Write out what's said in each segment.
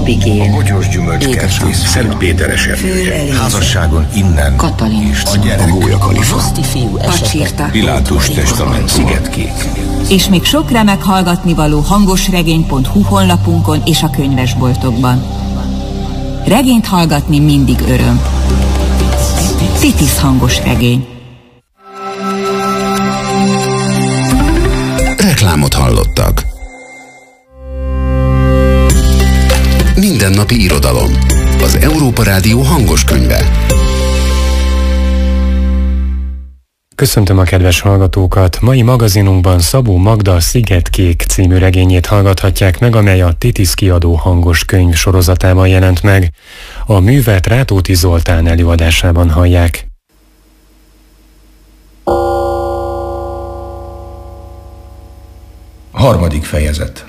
Abigél, a Bogyós gyümölcskertész Szent Péter esernyője. Házasságon innen Katalin, és a gyerek, a Gólya Kalifa, Pacsirta, Pilátus testament, Szigetkék. És még sok remek hallgatnivaló hangosregény.hu honlapunkon és a könyvesboltokban. Regényt hallgatni mindig öröm. Titis hangosregény. Reklámot hallottak. Mindennapi irodalom. Az Európa Rádió hangos könyve. Köszöntöm a kedves hallgatókat! Mai magazinunkban Szabó Magda Szigetkék című regényét hallgathatják meg, amely a Titis kiadó hangos könyv sorozatában jelent meg. A művet Rátóti Zoltán előadásában hallják. Harmadik fejezet.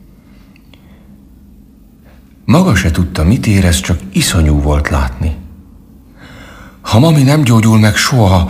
Maga se tudta, mit érez, csak iszonyú volt látni. Ha mami nem gyógyul meg soha,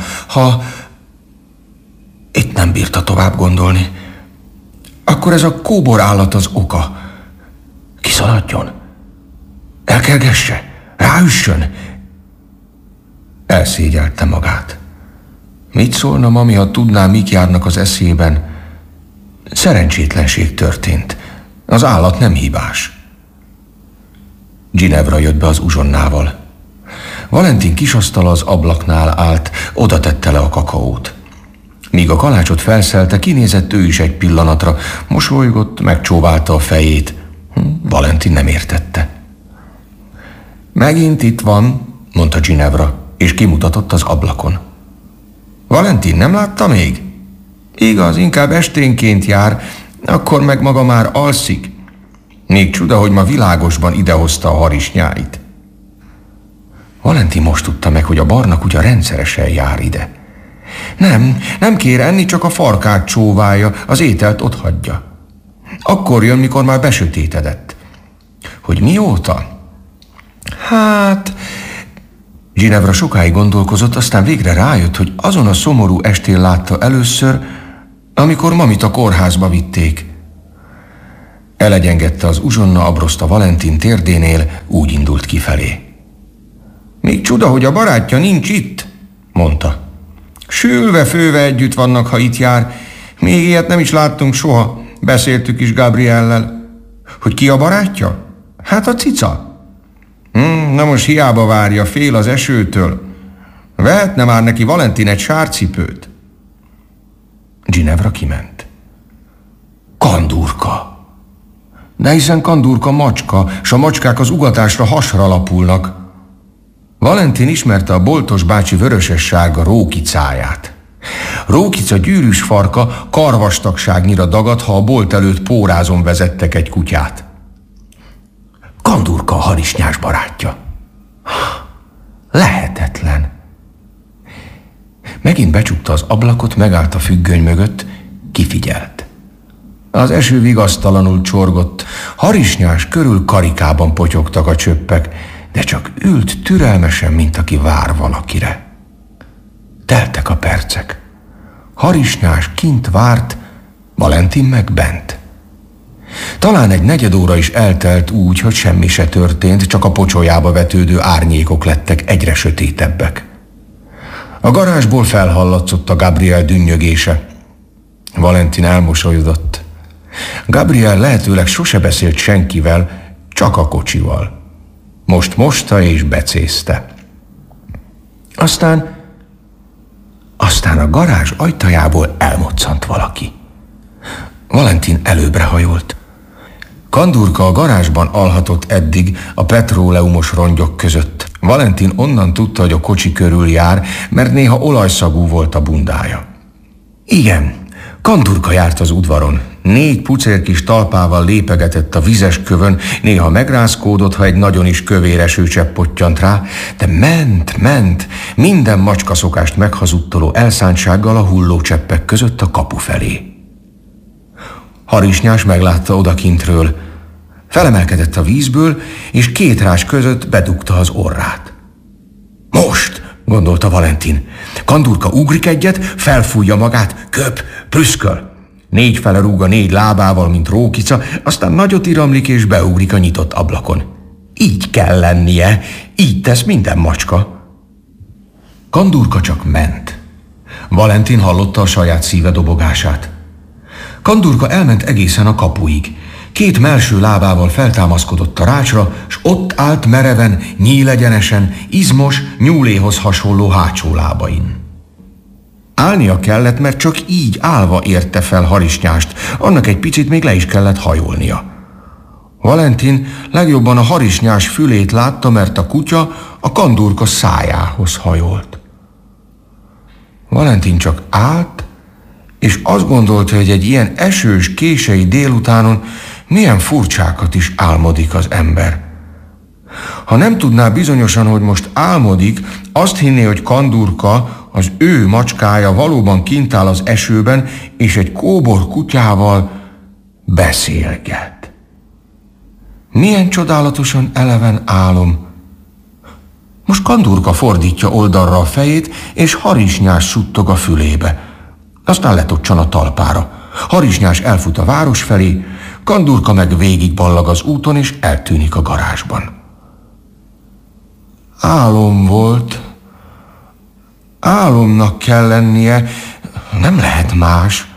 Itt nem bírta tovább gondolni. Akkor ez a kóbor állat az oka. Kiszaladjon, elkergesse, ráüssön. Elszégyelte magát. Mit szólna mami, ha tudná, mik járnak az eszében? Szerencsétlenség történt. Az állat nem hibás. Ginevra jött be az uzsonnával. Valentin kisasztala az ablaknál állt, oda tette le a kakaót. Míg a kalácsot felszelte, kinézett ő is egy pillanatra, mosolygott, megcsóválta a fejét. Valentin nem értette. Megint itt van, mondta Ginevra, és kimutatott az ablakon. Valentin nem látta még? Igaz, inkább esténként jár, akkor meg maga már alszik. Még csuda, hogy ma világosban idehozta a harisnyáit. Valentin most tudta meg, hogy a barna kutya rendszeresen jár ide. Nem kér enni, csak a farkát csóválja, az ételt otthagyja. Akkor jön, mikor már besötétedett. Hogy mióta? Ginevra sokáig gondolkozott, aztán végre rájött, hogy azon a szomorú estén látta először, amikor mamit a kórházba vitték. Elegyengedte az uzsonna abroszt Valentin térdénél, úgy indult kifelé. Még csuda, hogy a barátja nincs itt, mondta. Sülve-főve együtt vannak, ha itt jár. Még ilyet nem is láttunk soha. Beszéltük is Gabriellel. Hogy ki a barátja? Hát a cica. Na most hiába várja, fél az esőtől. Vehetne már neki Valentin egy sárcipőt. Ginevra kiment. Kandúrka. De hiszen Kandúrka macska, s a macskák az ugatásra hasra lapulnak. Valentin ismerte a boltos bácsi vöröses-sárga Rókicáját. Rókica gyűrűs farka karvastagságnyira dagadt, ha a bolt előtt pórázon vezettek egy kutyát. Kandúrka a harisnyás barátja. Lehetetlen. Megint becsukta az ablakot, megállt a függöny mögött, kifigyelt. Az eső vigasztalanul csorgott, harisnyás körül karikában potyogtak a csöppek, de csak ült türelmesen, mint aki vár valakire. Teltek a percek. Harisnyás kint várt, Valentin meg bent. Talán egy negyed óra is eltelt úgy, hogy semmi se történt, csak a pocsolyába vetődő árnyékok lettek egyre sötétebbek. A garázsból felhallatszott a Gabriel dünnyögése. Valentin elmosolyodott. Gabriel lehetőleg sose beszélt senkivel, csak a kocsival. Most mosta és becézte. Aztán a garázs ajtajából elmoccant valaki. Valentin előbbre hajolt. Kandúrka a garázsban alhatott eddig a petróleumos rongyok között. Valentin onnan tudta, hogy a kocsi körül jár, mert néha olajszagú volt a bundája. Igen, Kandúrka járt az udvaron. 4 pucér kis talpával lépegetett a vizes kövön, néha megrázkódott, ha egy nagyon is kövér esőcsepp pottyant rá, de ment, minden macskaszokást meghazudtoló elszántsággal a hullócseppek között a kapu felé. Harisnyás meglátta odakintről. Felemelkedett a vízből, és 2 rás között bedugta az orrát. Most, gondolta Valentin. Kandúrka ugrik egyet, felfújja magát, köp, prüszköl. 4 fele rúg a 4 lábával, mint Rókica, aztán nagyot iramlik és beugrik a nyitott ablakon. Így kell lennie, így tesz minden macska. Kandurka csak ment. Valentin hallotta a saját szíve dobogását. Kandurka elment egészen a kapuig. 2 mellső lábával feltámaszkodott a rácsra, s ott állt mereven, nyílegyenesen, izmos, nyúléhoz hasonló hátsó lábain. Állnia kellett, mert csak így állva érte fel Harisnyást, annak egy picit még le is kellett hajolnia. Valentin legjobban a Harisnyás fülét látta, mert a kutya a Kandurka szájához hajolt. Valentin csak állt, és azt gondolta, hogy egy ilyen esős, késői délutánon milyen furcsákat is álmodik az ember. Ha nem tudná bizonyosan, hogy most álmodik, azt hinné, hogy Kandurka, az ő macskája valóban kint áll az esőben, és egy kóbor kutyával beszélget. Milyen csodálatosan eleven álom. Most Kandurka fordítja oldalra a fejét, és Harisnyás suttog a fülébe. Aztán letocsan a talpára. Harisnyás elfut a város felé, Kandurka meg végigballag az úton, és eltűnik a garázsban. Álom volt. Álomnak kell lennie, nem lehet más.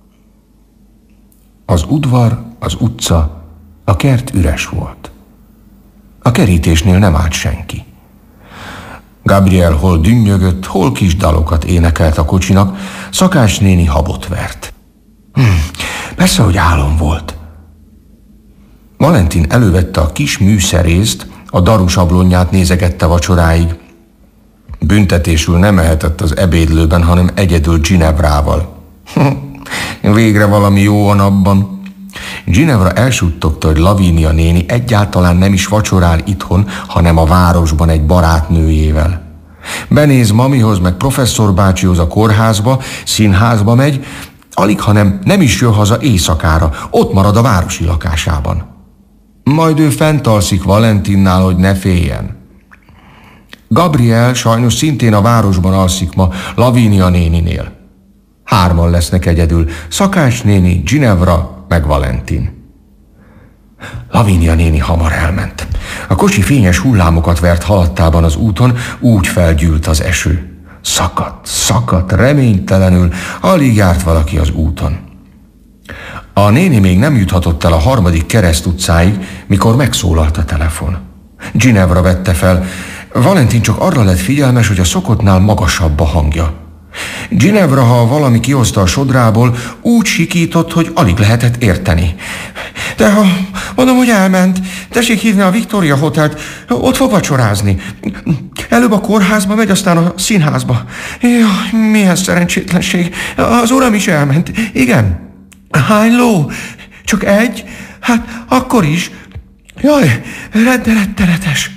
Az udvar, az utca, a kert üres volt. A kerítésnél nem állt senki. Gabriel hol dünnyögött, hol kis dalokat énekelt a kocsinak, Szakács néni habot vert. Persze, hogy álom volt. Valentin elővette a kis műszerészt, a darusablonját nézegette vacsoráig. Büntetésül nem ehetett az ebédlőben, hanem egyedül Ginevrával. Végre valami jó van abban. Ginevra elsuttogta, hogy Lavínia néni egyáltalán nem is vacsorál itthon, hanem a városban egy barátnőjével. Benéz mamihoz, meg professzor bácsihoz a kórházba, színházba megy, alig, hanem nem is jön haza éjszakára, ott marad a városi lakásában. Majd ő fent alszik Valentinnál, hogy ne féljen. Gabriel sajnos szintén a városban alszik ma, Lavínia néninél. 3 lesznek egyedül, Szakács néni, Ginevra meg Valentin. Lavínia néni hamar elment. A kocsi fényes hullámokat vert halattában az úton, úgy felgyűlt az eső. Szakadt, reménytelenül, alig járt valaki az úton. A néni még nem juthatott el a 3. Kereszt utcáig, mikor megszólalt a telefon. Ginevra vette fel. Valentin csak arra lett figyelmes, hogy a szokottnál magasabb a hangja. Ginevra, ha valami kihozta a sodrából, úgy sikított, hogy alig lehetett érteni. De ha mondom, hogy elment, tessék hívni a Victoria Hotelt, ott fog vacsorázni. Előbb a kórházba megy, aztán a színházba. Jaj, milyen szerencsétlenség. Az uram is elment. Igen. Hány ló? Csak 1? Hát akkor is. Jaj, rettenetes.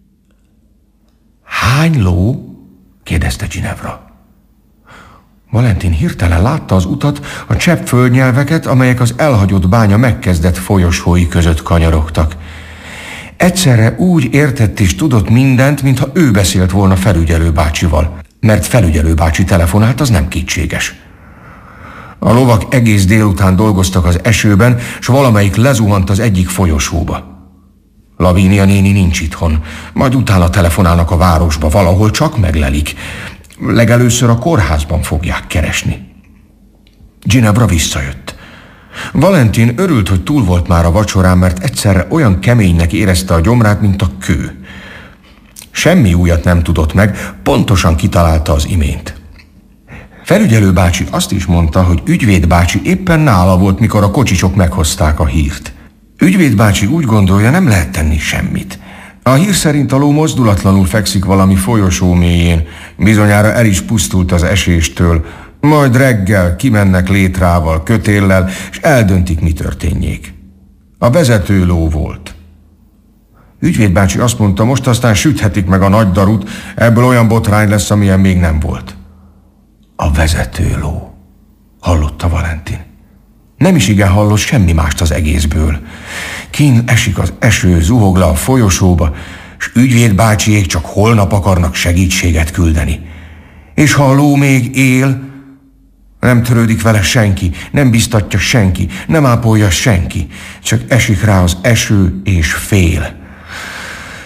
Hány ló? Kérdezte Ginevra. Valentin hirtelen látta az utat, a csepp földnyelveket, amelyek az elhagyott bánya megkezdett folyosói között kanyarogtak. Egyszerre úgy értett és tudott mindent, mintha ő beszélt volna felügyelő bácsival, mert felügyelő bácsi telefonált, az nem kétséges. A lovak egész délután dolgoztak az esőben, s valamelyik lezuhant az egyik folyosóba. Lavínia néni nincs itthon, majd utána telefonálnak a városba, valahol csak meglelik. Legelőször a kórházban fogják keresni. Ginevra visszajött. Valentin örült, hogy túl volt már a vacsorán, mert egyszerre olyan keménynek érezte a gyomrát, mint a kő. Semmi újat nem tudott meg, pontosan kitalálta az imént. Felügyelő bácsi azt is mondta, hogy ügyvéd bácsi éppen nála volt, mikor a kocsicsok meghozták a hírt. Ügyvéd bácsi úgy gondolja, nem lehet tenni semmit. A hír szerint a ló mozdulatlanul fekszik valami folyosó mélyén, bizonyára el is pusztult az eséstől, majd reggel kimennek létrával, kötéllel, és eldöntik, mi történjék. A vezető ló volt. Ügyvéd bácsi azt mondta, most aztán süthetik meg a nagy darut, ebből olyan botrány lesz, amilyen még nem volt. A vezető ló, hallotta Valentin. Nem is igen hallott semmi mást az egészből. Kín esik az eső, zuhog le a folyosóba, s ügyvéd bácsiék csak holnap akarnak segítséget küldeni. És ha a ló még él, nem törődik vele senki, nem biztatja senki, nem ápolja senki, csak esik rá az eső és fél.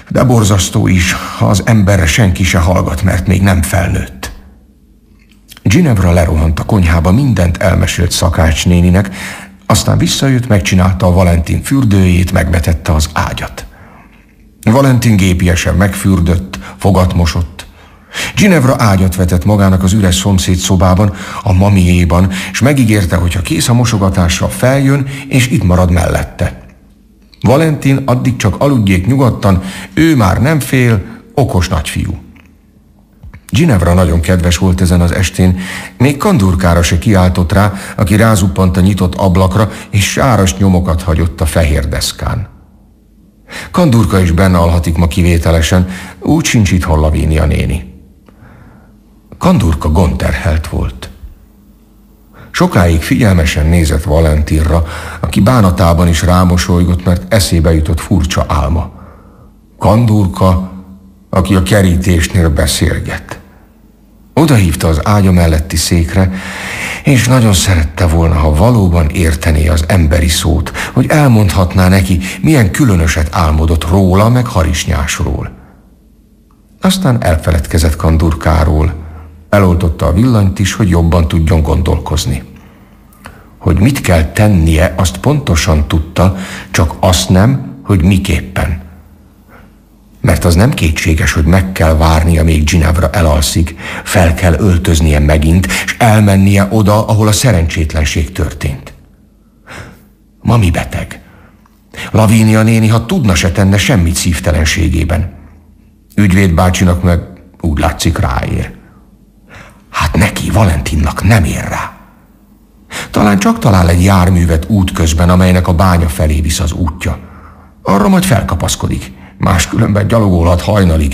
De borzasztó is, ha az emberre senki se hallgat, mert még nem felnőtt. Ginevra lerohant a konyhába, mindent elmesélt Szakács néninek, aztán visszajött, megcsinálta a Valentin fürdőjét, megvetette az ágyat. Valentin gépiesen megfürdött, fogat mosott. Ginevra ágyat vetett magának az üres szomszéd szobában, a mamiéban, és megígérte, hogy ha kész a mosogatásra, feljön, és itt marad mellette. Valentin addig csak aludjék nyugodtan, ő már nem fél, okos nagyfiú. Ginevra nagyon kedves volt ezen az estén, még Kandurkára se kiáltott rá, aki rázuppant a nyitott ablakra, és sáros nyomokat hagyott a fehér deszkán. Kandurka is benne alhatik ma kivételesen, úgy sincs itthon Lavínia néni. Kandurka gondterhelt volt. Sokáig figyelmesen nézett Valentinra, aki bánatában is rámosolygott, mert eszébe jutott furcsa álma. Kandurka, aki a kerítésnél beszélget. Odahívta az ágya melletti székre, és nagyon szerette volna, ha valóban értené az emberi szót, hogy elmondhatná neki, milyen különöset álmodott róla, meg Harisnyásról. Aztán elfeledkezett Kandurkáról, eloltotta a villanyt is, hogy jobban tudjon gondolkozni. Hogy mit kell tennie, azt pontosan tudta, csak azt nem, hogy miképpen. Mert az nem kétséges, hogy meg kell várnia, még Ginevra elalszik, fel kell öltöznie megint, és elmennie oda, ahol a szerencsétlenség történt. Mami beteg. Lavínia néni, ha tudna, se tenne semmit szívtelenségében. Ügyvéd bácsinak meg úgy látszik ráér. Hát neki, Valentinnak nem ér rá. Talán csak talál egy járművet útközben, amelynek a bánya felé visz az útja. Arra majd felkapaszkodik, máskülönben gyalogolhat hajnalig.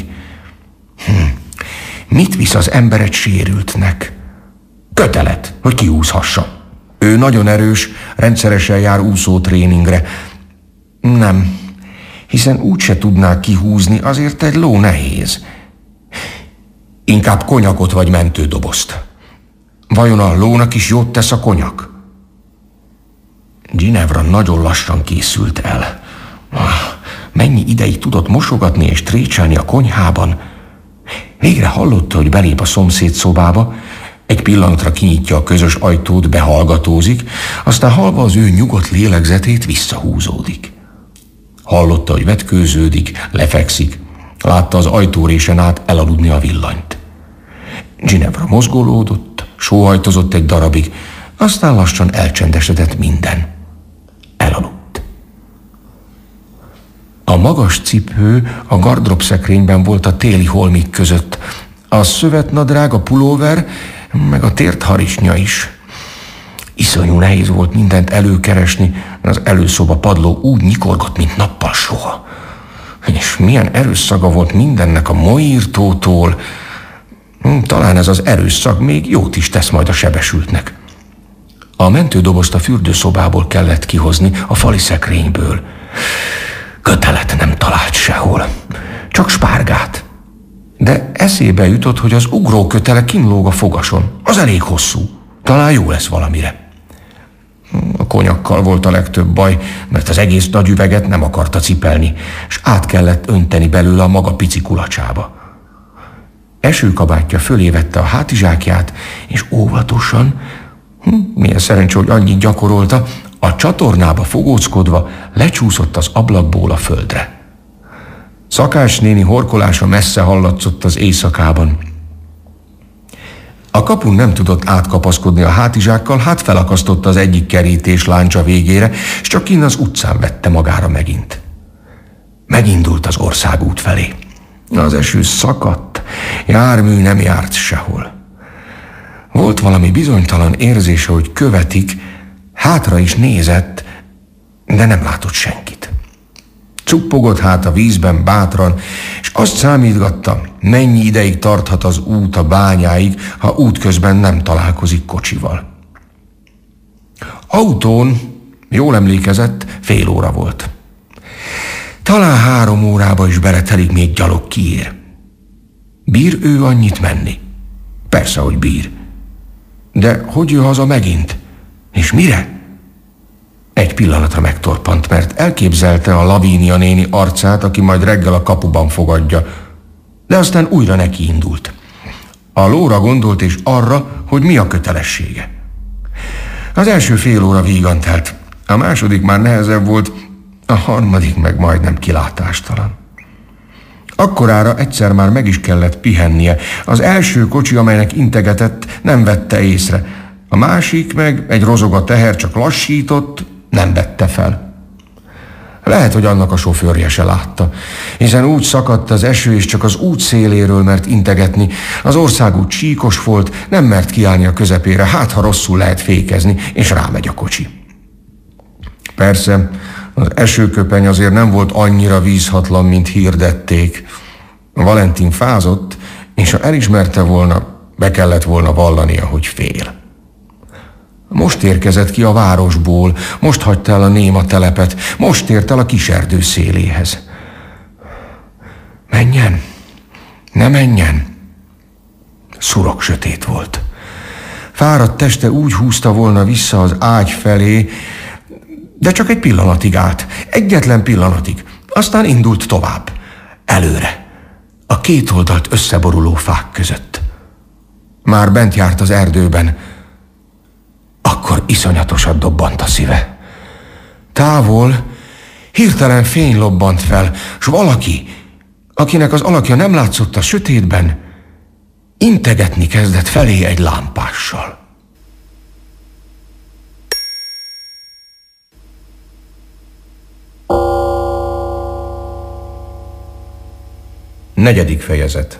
Mit visz az ember egy sérültnek? Kötelet, hogy kiúszhassa. Ő nagyon erős, rendszeresen jár úszótréningre. Nem, hiszen úgyse tudná kihúzni, azért egy ló nehéz. Inkább konyakot vagy mentődobozt. Vajon a lónak is jót tesz a konyak? Ginevra nagyon lassan készült el. Mennyi ideig tudott mosogatni és trécselni a konyhában? Végre hallotta, hogy belép a szomszéd szobába, egy pillanatra kinyitja a közös ajtót, behallgatózik, aztán hallva az ő nyugodt lélegzetét visszahúzódik. Hallotta, hogy vetkőződik, lefekszik, látta az ajtórésen át elaludni a villanyt. Ginevra mozgolódott, sóhajtozott egy darabig, aztán lassan elcsendesedett minden. Elaludt. A magas cipő a gardróbszekrényben volt a téli holmik között. A szövetnadrág, a pulóver, meg a tért harisnya is. Iszonyú nehéz volt mindent előkeresni, az előszoba padló úgy nyikorgott, mint nappal soha. És milyen erős szaga volt mindennek a moírtótól. Talán ez az erős szag még jót is tesz majd a sebesültnek. A mentődobozt a fürdőszobából kellett kihozni, a fali szekrényből. Kötelet nem talált sehol, csak spárgát. De eszébe jutott, hogy az ugrókötele kínlóg a fogason. Az elég hosszú, talán jó lesz valamire. A konyakkal volt a legtöbb baj, mert az egész nagy üveget nem akarta cipelni, és át kellett önteni belőle a maga pici kulacsába. Esőkabátja fölé vette a hátizsákját, és óvatosan, milyen szerencsé, hogy annyit gyakorolta, a csatornába fogóckodva lecsúszott az ablakból a földre. Szakács néni horkolása messze hallatszott az éjszakában. A kapun nem tudott átkapaszkodni a hátizsákkal, hát felakasztotta az egyik kerítés láncsa végére, és csak kinn az utcán vette magára megint. Megindult az országút felé. Az eső szakadt, jármű nem járt sehol. Volt valami bizonytalan érzése, hogy követik, hátra is nézett, de nem látott senkit. Cuppogott hát a vízben bátran, és azt számítgatta, mennyi ideig tarthat az út a bányáig, ha útközben nem találkozik kocsival. Autón, jól emlékezett, fél óra volt. Talán 3 órába is beletelik, még gyalog kiér. Bír ő annyit menni? Persze, hogy bír. De hogy jön haza megint? És mire? Egy pillanatra megtorpant, mert elképzelte a Lavínia néni arcát, aki majd reggel a kapuban fogadja. De aztán újra neki indult. A lóra gondolt és arra, hogy mi a kötelessége. Az első fél óra vígan telt, a második már nehezebb volt, a harmadik meg majdnem kilátástalan. Akkorára egyszer már meg is kellett pihennie. Az első kocsi, amelynek integetett, nem vette észre. A másik meg, egy rozoga teher, csak lassított, nem vette fel. Lehet, hogy annak a sofőrje se látta, hiszen úgy szakadt az eső, és csak az út széléről mert integetni. Az országút csíkos volt, nem mert kiállni a közepére, hát ha rosszul lehet fékezni, és rámegy a kocsi. Persze, az esőköpeny azért nem volt annyira vízhatlan, mint hirdették. Valentin fázott, és ha elismerte volna, be kellett volna vallania, hogy fél. Most érkezett ki a városból, most hagyta el a néma telepet, most ért el a kiserdő széléhez. Menjen, ne menjen. Szurok sötét volt. Fáradt teste úgy húzta volna vissza az ágy felé, de csak egy pillanatig állt, egyetlen pillanatig, aztán indult tovább, előre, a két oldalt összeboruló fák között. Már bent járt az erdőben, akkor iszonyatosat dobbant a szíve. Távol hirtelen fény lobbant fel, s valaki, akinek az alakja nem látszott a sötétben, integetni kezdett felé egy lámpással. Negyedik fejezet.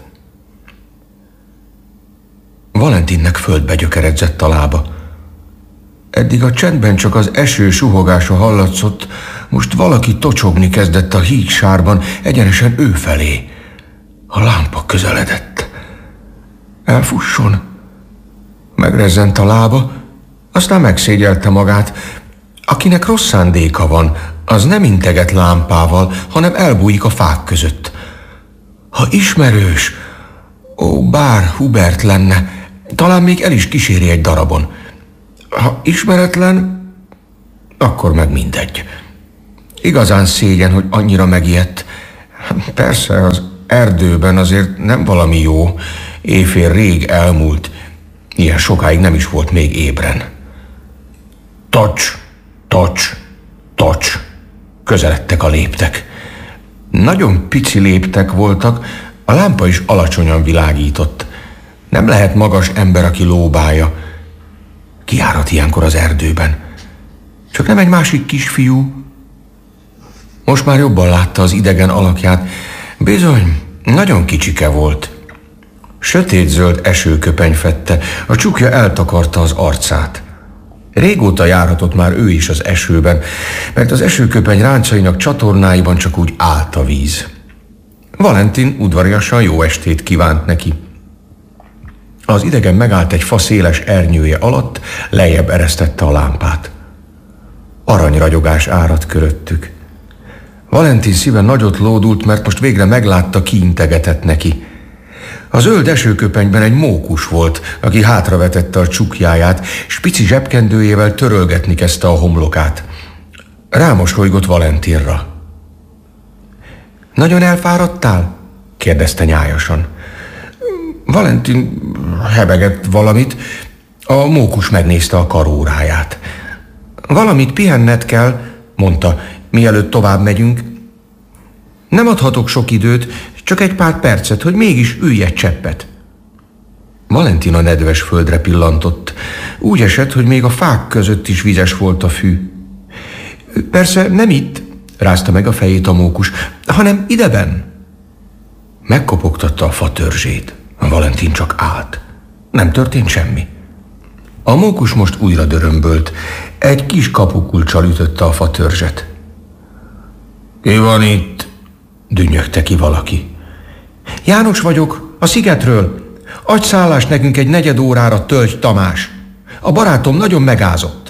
Valentinnek földbe gyökeredzett a lába. Eddig a csendben csak az eső suhogása hallatszott, most valaki tocsogni kezdett a hígsárban, egyenesen ő felé. A lámpa közeledett. Elfusson. Megrezzent a lába, aztán megszégyelte magát. Akinek rossz szándéka van, az nem integet lámpával, hanem elbújik a fák között. Ha ismerős, bár Hubert lenne, talán még el is kíséri egy darabon. Ha ismeretlen, akkor meg mindegy. Igazán szégyen, hogy annyira megijedt. Persze, az erdőben azért nem valami jó. Éjfél rég elmúlt. Ilyen sokáig nem is volt még ébren. Tocs, tocs, tocs. Közeledtek a léptek. Nagyon pici léptek voltak, a lámpa is alacsonyan világított. Nem lehet magas ember, aki lóbálja. Kiárat ilyenkor az erdőben. Csak nem egy másik kisfiú. Most már jobban látta az idegen alakját. Bizony, nagyon kicsike volt. Sötétzöld esőköpeny fedte, a csukja eltakarta az arcát. Régóta járhatott már ő is az esőben, mert az esőköpeny ráncainak csatornáiban csak úgy állt a víz. Valentin udvariasan jó estét kívánt neki. Az idegen megállt egy fa széles ernyője alatt, lejjebb eresztette a lámpát. Aranyragyogás áradt köröttük. Valentin szíve nagyot lódult, mert most végre meglátta, ki integetett neki. A zöld esőköpenyben egy mókus volt, aki hátravetette a csukjáját, s pici zsebkendőjével törölgetni kezdte a homlokát. Rámosolygott Valentinra. Nagyon elfáradtál? kérdezte nyájasan. Valentin hebegett valamit, a mókus megnézte a karóráját. Valamit pihenned kell, mondta, mielőtt tovább megyünk. Nem adhatok sok időt, csak egy pár percet, hogy mégis ülj egy cseppet. Valentin a nedves földre pillantott. Úgy esett, hogy még a fák között is vizes volt a fű. Persze nem itt, rázta meg a fejét a mókus, hanem ideben. Megkopogtatta a fa törzsét. A Valentin csak állt. Nem történt semmi. A mókus most újra dörömbölt. Egy kis kapukulccsal ütötte a fa törzset. Ki van itt? Dünnyögte ki valaki. János vagyok, a szigetről. Adj szállást nekünk egy 4 órára, Tölgy Tamás. A barátom nagyon megázott.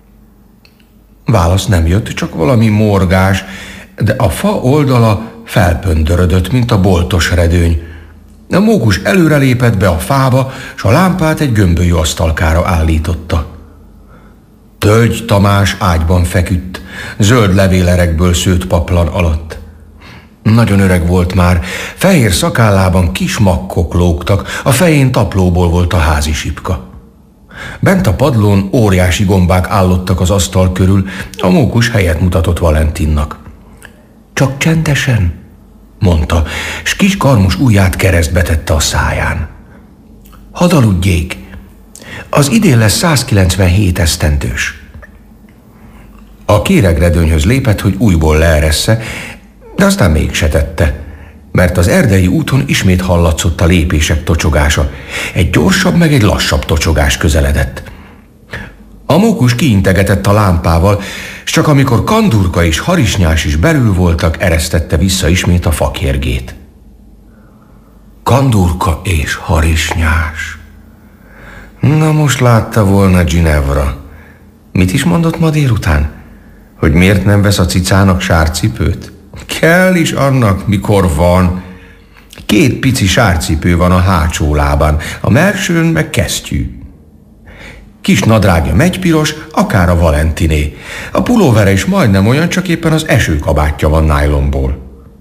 Válasz nem jött, csak valami morgás, de a fa oldala felpöndörödött, mint a boltos redőny. A mókus előrelépett be a fába, s a lámpát egy gömbölyű asztalkára állította. Tölgy Tamás ágyban feküdt, zöld levélerekből szőtt paplan alatt. Nagyon öreg volt már, fehér szakállában kis makkok lógtak, a fején taplóból volt a házi sipka. Bent a padlón óriási gombák állottak az asztal körül, a mókus helyet mutatott Valentinnak. Csak csendesen, mondta, s kis karmos ujját keresztbe tette a száján. Hadd aludjék, az idén lesz 197 esztendős. A kéregredőnyhöz lépett, hogy újból leeressze, de aztán mégse tette, mert az erdei úton ismét hallatszott a lépések tocsogása. Egy gyorsabb, meg egy lassabb tocsogás közeledett. A mókus kiintegetett a lámpával, s csak amikor Kandurka és Harisnyás is belül voltak, eresztette vissza ismét a fakérgét. Kandurka és Harisnyás. Na most látta volna Ginevra. Mit is mondott ma délután? Hogy miért nem vesz a cicának sárcipőt? Kell is annak, mikor van. 2 pici sárcipő van a hátsó lábán, a mellsőn meg kesztyű. Kis nadrágja megypiros, akár a Valentiné. A pulóvere is majdnem olyan, csak éppen az esőkabátja van nájlonból.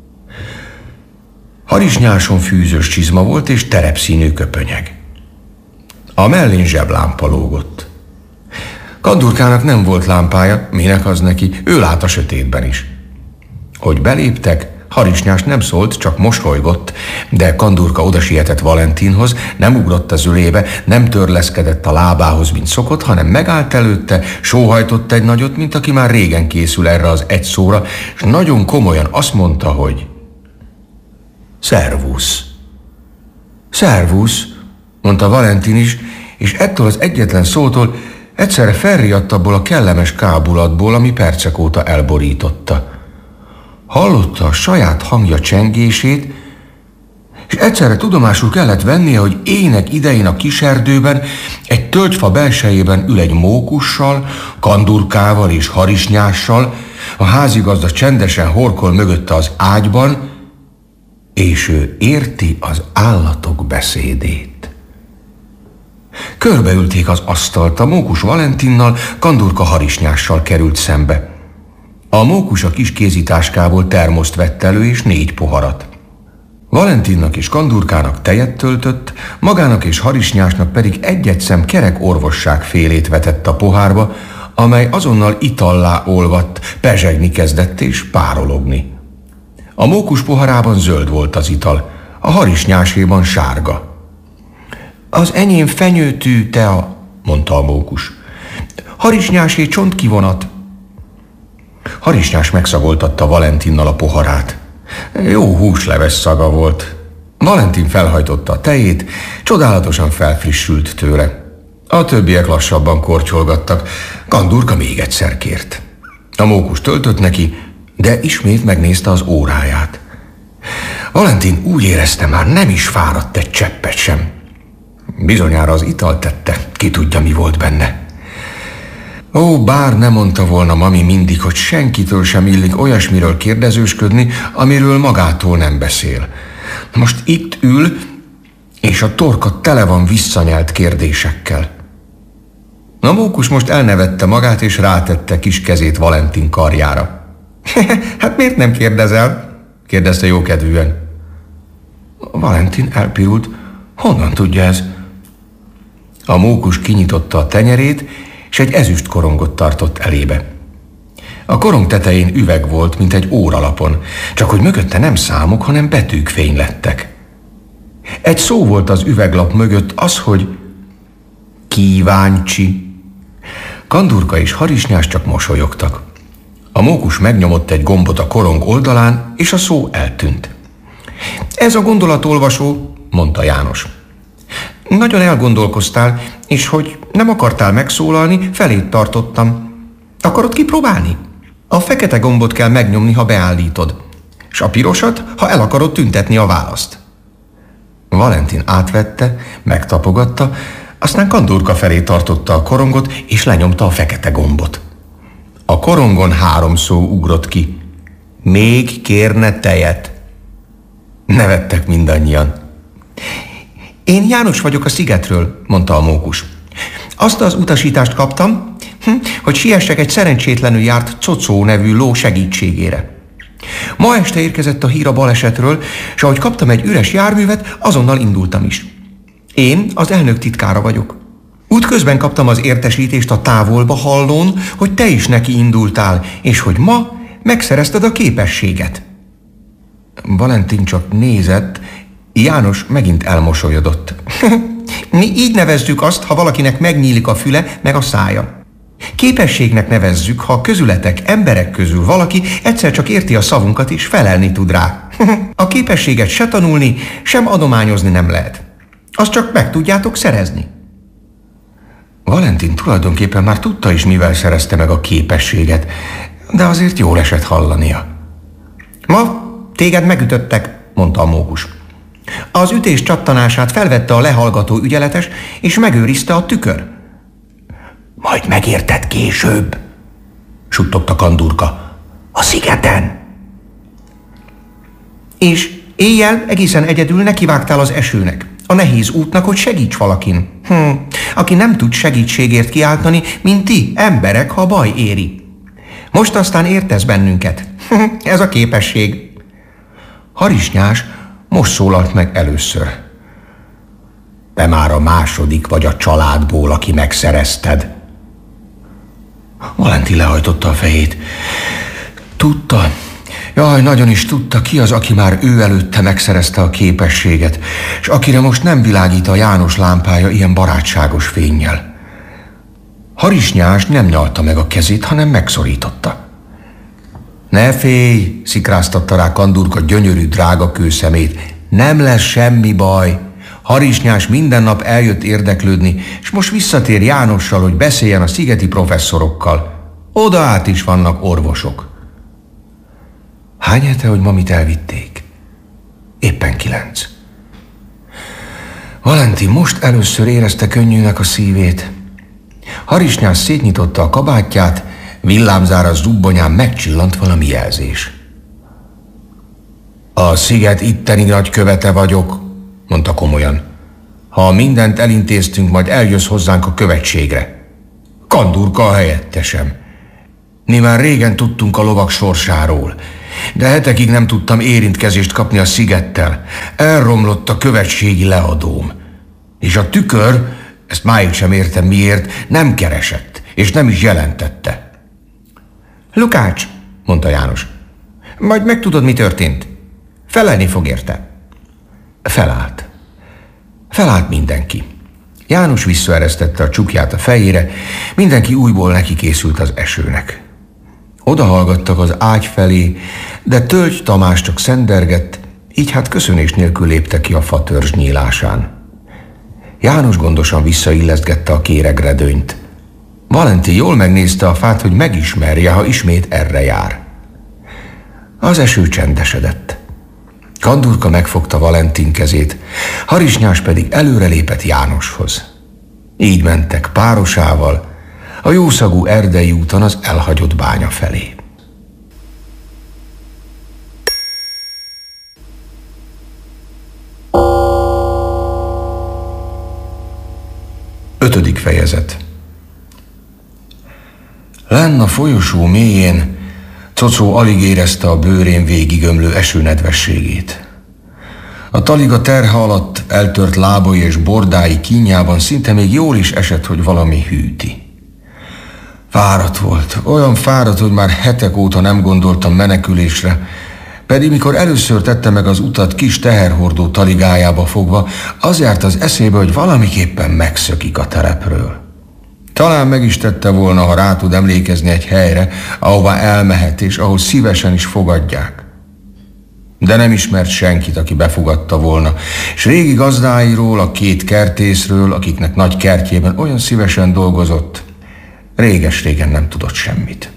Harisnyáson fűzős csizma volt és terepszínű köpönyeg. A mellén zseblámpa lógott. Kandurkának nem volt lámpája, minek az neki, ő lát a sötétben is. Hogy beléptek, Harisnyás nem szólt, csak mosolygott, de Kandurka odasietett Valentinhoz, nem ugrott az ölébe, nem törleszkedett a lábához, mint szokott, hanem megállt előtte, sóhajtott egy nagyot, mint aki már régen készül erre az egy szóra, és nagyon komolyan azt mondta, hogy szervusz. Szervusz, mondta Valentin is, és ettől az egyetlen szótól egyszerre felriadt abból a kellemes kábulatból, ami percek óta elborította. Hallotta a saját hangja csengését, és egyszerre tudomásul kellett vennie, hogy ének idején a kiserdőben, egy tölgyfa belsejében ül egy mókussal, Kandurkával és Harisnyással, a házigazda csendesen horkol mögötte az ágyban, és ő érti az állatok beszédét. Körbeülték az asztalt, a mókus Valentinnal, Kandurka Harisnyással került szembe. A mókus a kis kézitáskából termoszt vett elő és 4 poharat. Valentinnak és Kandurkának tejet töltött, magának és Harisnyásnak pedig egy-egy szem kerek orvosság félét vetett a pohárba, amely azonnal itallá olvadt, pezsegni kezdett és párologni. A mókus poharában zöld volt az ital, a Harisnyáséban sárga. Az enyém fenyőtű tea, mondta a mókus. Harisnyásé csontkivonat. Harisnyás megszagoltatta Valentinnal a poharát. Jó húsleves szaga volt. Valentin felhajtotta a tejét, csodálatosan felfrissült tőle. A többiek lassabban kortyolgattak, Kandurka még egyszer kért. A mókus töltött neki, de ismét megnézte az óráját. Valentin úgy érezte, már nem is fáradt egy cseppet sem. Bizonyára az ital tette, ki tudja, mi volt benne. Ó, bár nem mondta volna mami mindig, hogy senkitől sem illik olyasmiről kérdezősködni, amiről magától nem beszél. Most itt ül, és a torka tele van visszanyelt kérdésekkel. A mókus most elnevette magát, és rátette kis kezét Valentin karjára. Hát miért nem kérdezel? Kérdezte jókedvűen. Valentin elpirult. Honnan tudja ez? A mókus kinyitotta a tenyerét, és egy ezüst korongot tartott elébe. A korong tetején üveg volt, mint egy óralapon, csak hogy mögötte nem számok, hanem betűk fénylettek. Egy szó volt az üveglap mögött, az, hogy kíváncsi. Kandurka és Harisnyás csak mosolyogtak. A mókus megnyomott egy gombot a korong oldalán, és a szó eltűnt. Ez a gondolatolvasó, mondta János. Nagyon elgondolkoztál, és hogy nem akartál megszólalni, felét tartottam. Akarod kipróbálni? A fekete gombot kell megnyomni, ha beállítod, és a pirosat, ha el akarod tüntetni a választ. Valentin átvette, megtapogatta, aztán Kandurka felé tartotta a korongot, és lenyomta a fekete gombot. A korongon 3 szó ugrott ki. Még kérne tejet. Nevettek mindannyian. Én János vagyok a szigetről, mondta a mókus. Azt az utasítást kaptam, hogy siessek egy szerencsétlenül járt Cocó nevű ló segítségére. Ma este érkezett a hír a balesetről, és ahogy kaptam egy üres járművet, azonnal indultam is. Én az elnök titkára vagyok. Útközben kaptam az értesítést a távolba hallón, hogy te is neki indultál, és hogy ma megszerezted a képességet. Valentin csak nézett, János megint elmosolyodott. Mi így nevezzük azt, ha valakinek megnyílik a füle, meg a szája. Képességnek nevezzük, ha közületek, emberek közül valaki egyszer csak érti a szavunkat és felelni tud rá. A képességet se tanulni, sem adományozni nem lehet. Azt csak meg tudjátok szerezni. Valentin tulajdonképpen már tudta is, mivel szerezte meg a képességet, de azért jól esett hallania. Ma téged megütöttek, mondta a mókus. Az ütés csattanását felvette a lehallgató ügyeletes, és megőrizte a tükör. Majd megérted később, suttogta Kandurka. A szigeten. És éjjel egészen egyedül nekivágtál az esőnek, a nehéz útnak, hogy segíts valakin. Aki nem tud segítségért kiáltani, mint ti, emberek, ha baj éri. Most aztán értesz bennünket. Ez a képesség. Harisnyás most szólalt meg először. Te már a második vagy a családból, aki megszerezted. Valentin lehajtotta a fejét. Tudta, jaj, nagyon is tudta, ki az, aki már ő előtte megszerezte a képességet, és akire most nem világít a János lámpája ilyen barátságos fénnyel. Harisnyás nem nyalta meg a kezét, hanem megszorította. Ne félj, szikráztatta rá Kandurka gyönyörű, drága kőszemét. Nem lesz semmi baj. Harisnyás minden nap eljött érdeklődni, és most visszatér Jánossal, hogy beszéljen a szigeti professzorokkal. Oda át is vannak orvosok. Hány hete, hogy mamit elvitték? Éppen 9. Valentin most először érezte könnyűnek a szívét. Harisnyás szétnyitotta a kabátját, villámzára zubbonyán megcsillant valami jelzés. A sziget itteni nagykövete vagyok, mondta komolyan. Ha mindent elintéztünk, majd eljössz hozzánk a követségre. Kandurka a helyettesem. Mi már régen tudtunk a lovak sorsáról, de hetekig nem tudtam érintkezést kapni a szigettel. Elromlott a követségi leadóm. És a tükör, ezt máig sem értem miért, nem keresett, és nem is jelentette. Lukács, mondta János, majd megtudod, mi történt. Felelni fog érte. Felállt. Felállt mindenki. János visszaeresztette a csukját a fejére, mindenki újból neki készült az esőnek. Odahallgattak az ágy felé, de Tölgy Tamás csak szendergett, így hát köszönés nélkül léptek ki a fatörzs nyílásán. János gondosan visszaillesztgette a kéregredőnyt. Valentin jól megnézte a fát, hogy megismerje, ha ismét erre jár. Az eső csendesedett. Kandurka megfogta Valentin kezét, Harisnyás pedig előrelépett Jánoshoz. Így mentek párosával a jószagú erdei úton az elhagyott bánya felé. Ötödik fejezet. Lenn a folyosó mélyén Cocó alig érezte a bőrén végigömlő esőnedvességét. A taliga terhe alatt eltört lábai és bordái kínjában szinte még jól is esett, hogy valami hűti. Fáradt volt, olyan fáradt, hogy már hetek óta nem gondoltam menekülésre, pedig mikor először tette meg az utat kis teherhordó taligájába fogva, az járt az eszébe, hogy valamiképpen megszökik a telepről. Talán meg is tette volna, ha rá tud emlékezni egy helyre, ahová elmehet, és ahol szívesen is fogadják. De nem ismert senkit, aki befogadta volna, és régi gazdáiról, a 2 kertészről, akiknek nagy kertjében olyan szívesen dolgozott, réges-régen nem tudott semmit.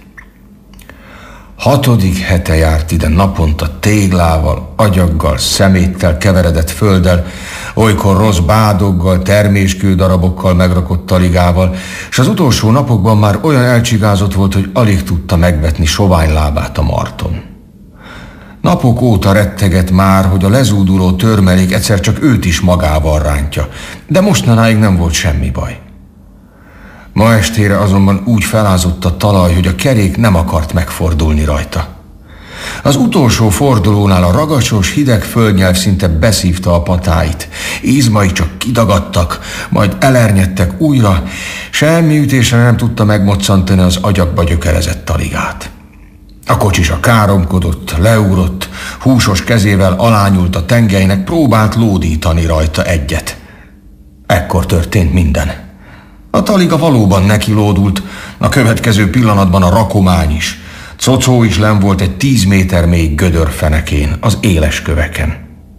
6. hete járt ide naponta téglával, agyaggal, szeméttel keveredett földdel, olykor rossz bádoggal, terméskődarabokkal megrakott taligával, és az utolsó napokban már olyan elcsigázott volt, hogy alig tudta megvetni sovány lábát a marton. Napok óta retteget már, hogy a lezúduló törmelék egyszer csak őt is magával rántja, de mostanáig nem volt semmi baj. Ma estére azonban úgy felázott a talaj, hogy a kerék nem akart megfordulni rajta. Az utolsó fordulónál a ragacsos, hideg földnyelv szinte beszívta a patáit. Izmai csak kidagadtak, majd elernyedtek újra, semmi ütésre nem tudta megmoccantani az agyakba gyökerezett taligát. A kocsisa káromkodott, leugrott, húsos kezével alányult a tengelynek, próbált lódítani rajta egyet. Ekkor történt minden. A taliga valóban nekilódult, a következő pillanatban a rakomány is. Cocó is len volt egy 10 méter mély gödörfenekén, az éles köveken.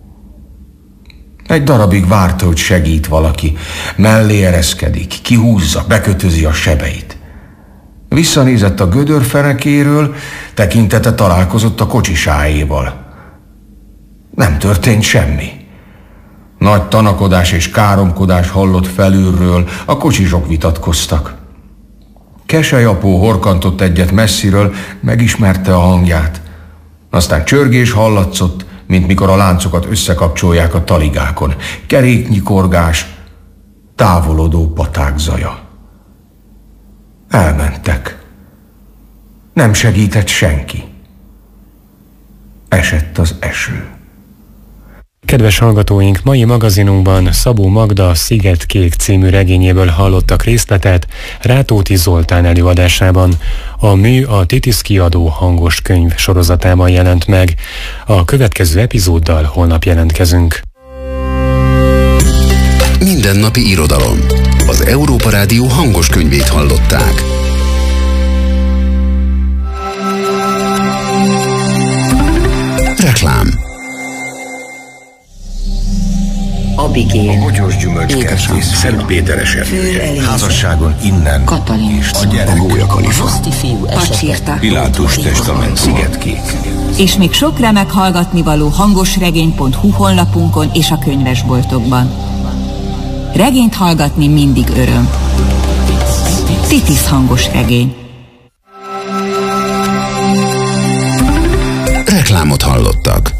Egy darabig várta, hogy segít valaki, mellé ereszkedik, kihúzza, bekötözi a sebeit. Visszanézett a gödörfenekéről, tekintete találkozott a kocsisáéval. Nem történt semmi. Nagy tanakodás és káromkodás hallott felülről, a kocsisok vitatkoztak. Keselyapó horkantott egyet messziről, megismerte a hangját. Aztán csörgés hallatszott, mint mikor a láncokat összekapcsolják a taligákon. Keréknyikorgás, távolodó paták zaja. Elmentek. Nem segített senki. Esett az eső. Kedves hallgatóink, mai magazinunkban Szabó Magda Szigetkék című regényéből hallottak részletet Rátóti Zoltán előadásában. A mű a Titisz kiadó hangos könyv sorozatában jelent meg. A következő epizóddal holnap jelentkezünk. Mindennapi irodalom. Az Európa Rádió hangos könyvét hallották. Reklám. Abigail, a bogyós gyümölcskertész, Szent Péter esernyője, házasságon innen, Katalin, és a gyerek, a Gólyakalifa, Pacsirta, Pilátus testament, Szigetkék. és még sok remek hallgatnivaló hangosregény.hu honlapunkon és a könyvesboltokban. Regényt hallgatni mindig öröm. Titisz hangos regény. Reklámot hallottak.